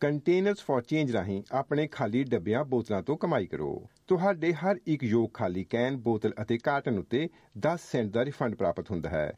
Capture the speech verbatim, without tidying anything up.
Containers for change ਰਾਹੀਂ ਆਪਣੇ ਖਾਲੀ ਡੱਬਿਆਂ ਬੋਤਲਾਂ ਤੋਂ ਕਮਾਈ ਕਰੋ। ਤੁਹਾਡੇ ਹਰ ਇੱਕ ਯੋਗ ਖਾਲੀ ਕੈਨ, ਬੋਤਲ ਅਤੇ ਕਾਰਟਨ ਉੱਤੇ ਦਸ ਸੈਂਟ ਦਾ ਰਿਫੰਡ ਪ੍ਰਾਪਤ ਹੁੰਦਾ ਹੈ।